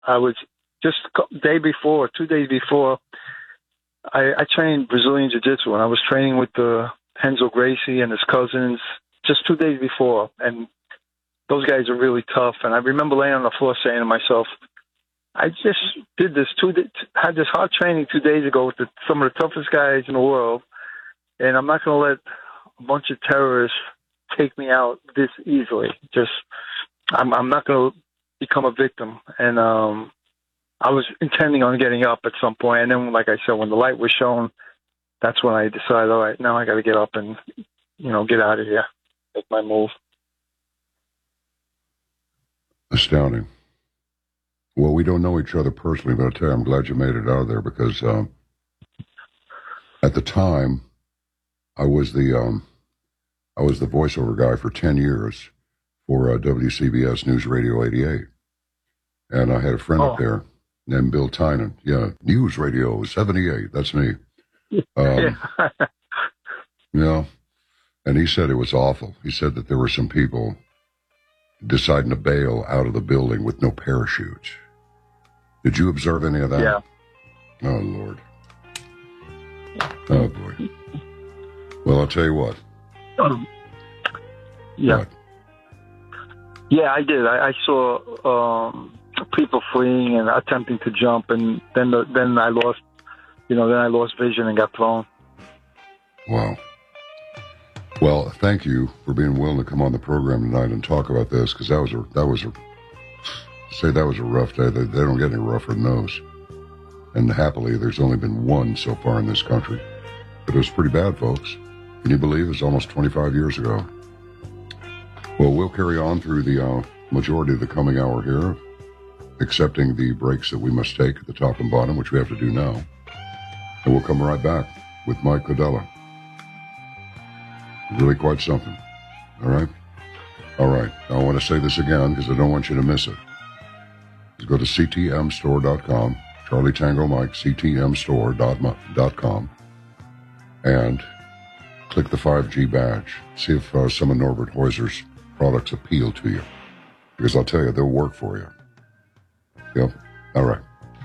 I was just day before, 2 days before, I trained Brazilian Jiu-Jitsu, and I was training with Renzo Gracie and his cousins just 2 days before, and those guys are really tough. And I remember laying on the floor saying to myself, I just did this had this hard training 2 days ago with some of the toughest guys in the world, and I'm not going to let a bunch of terrorists take me out this easily. I'm not going to become a victim. And I was intending on getting up at some point, and then, like I said, when the light was shown, that's when I decided, all right, now I got to get up and, get out of here, make my move. Astounding. Well, we don't know each other personally, but I'll tell you, I'm glad you made it out of there, because at the time, I was the voiceover guy for 10 years for WCBS News Radio 88. And I had a friend up there named Bill Tynan. Yeah, News Radio 78, that's me. Yeah, and he said it was awful. He said that there were some people deciding to bail out of the building with no parachutes. Did you observe any of that? Yeah. Oh, Lord. Oh, boy. Well, I'll tell you what. Yeah. What? Yeah, I did. I saw people fleeing and attempting to jump, and then I lost, then I lost vision and got thrown. Wow. Well, thank you for being willing to come on the program tonight and talk about this, because that was a rough day. They don't get any rougher than those. And happily, there's only been one so far in this country. But it was pretty bad, folks. Can you believe it was almost 25 years ago? Well, we'll carry on through the majority of the coming hour here, accepting the breaks that we must take at the top and bottom, which we have to do now. And we'll come right back with Mike Codella. Really quite something. All right? All right. I want to say this again because I don't want you to miss it. Just go to ctmstore.com, Charlie Tango Mike, ctmstore.com, and click the 5G badge. See if some of Norbert Heuser's products appeal to you. Because I'll tell you, they'll work for you. Yep. All right.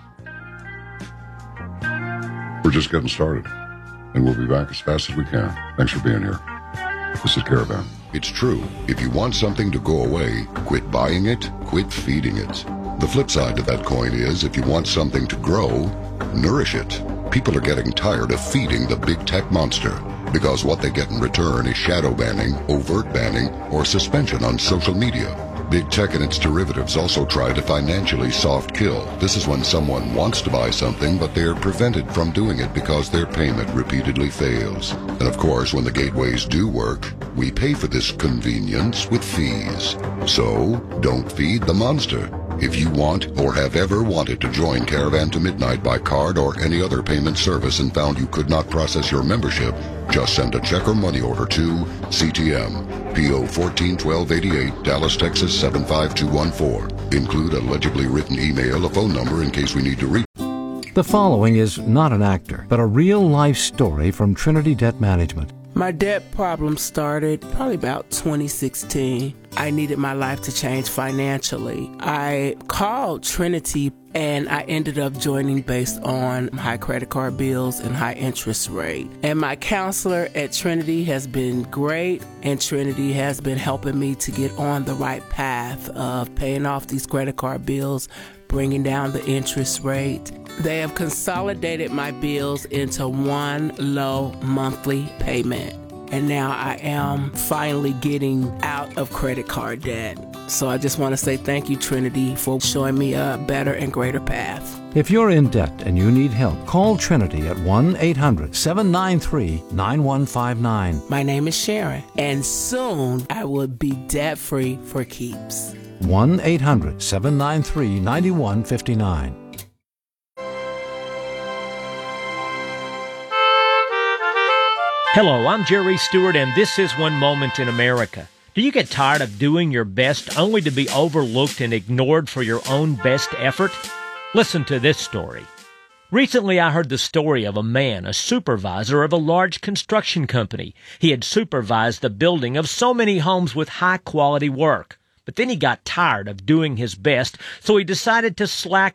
We're just getting started. And we'll be back as fast as we can. Thanks for being here. This is Caravan. It's true. If you want something to go away, quit buying it, quit feeding it. The flip side to that coin is, if you want something to grow, nourish it. People are getting tired of feeding the big tech monster, because what they get in return is shadow banning, overt banning, or suspension on social media. Big tech and its derivatives also try to financially soft kill. This is when someone wants to buy something, but they are prevented from doing it because their payment repeatedly fails. And of course, when the gateways do work, we pay for this convenience with fees. So, don't feed the monster. If you want or have ever wanted to join Caravan to Midnight by card or any other payment service and found you could not process your membership, just send a check or money order to CTM, P.O. 141288, Dallas, Texas 75214. Include a legibly written email, a phone number in case we need to reach. The following is not an actor, but a real-life story from Trinity Debt Management. My debt problem started probably about 2016. I needed my life to change financially. I called Trinity and I ended up joining based on high credit card bills and high interest rate. And my counselor at Trinity has been great, and Trinity has been helping me to get on the right path of paying off these credit card bills, bringing down the interest rate. They have consolidated my bills into one low monthly payment. And now I am finally getting out of credit card debt. So I just want to say thank you, Trinity, for showing me a better and greater path. If you're in debt and you need help, call Trinity at 1-800-793-9159. My name is Sharon, and soon I will be debt-free for keeps. 1-800-793-9159. Hello, I'm Jerry Stewart, and this is One Moment in America. Do you get tired of doing your best only to be overlooked and ignored for your own best effort? Listen to this story. Recently, I heard the story of a man, a supervisor of a large construction company. He had supervised the building of so many homes with high-quality work. But then he got tired of doing his best, so he decided to slack